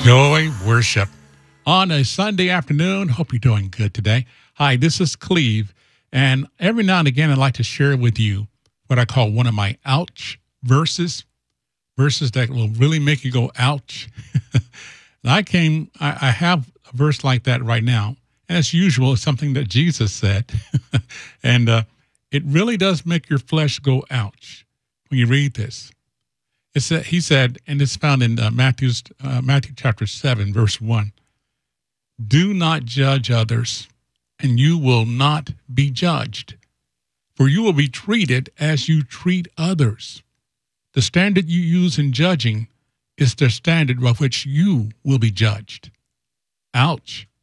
Joy Worship on a Sunday afternoon. Hope you're doing good today. Hi, this is Cleve, and every now and again, I'd like to share with you what I call one of my ouch verses that will really make you go ouch. And I have a verse like that right now. As usual, it's something that Jesus said, and it really does make your flesh go ouch when you read this. He said, and it's found in Matthew chapter 7, verse 1, "Do not judge others, and you will not be judged, for you will be treated as you treat others. The standard you use in judging is the standard by which you will be judged." Ouch.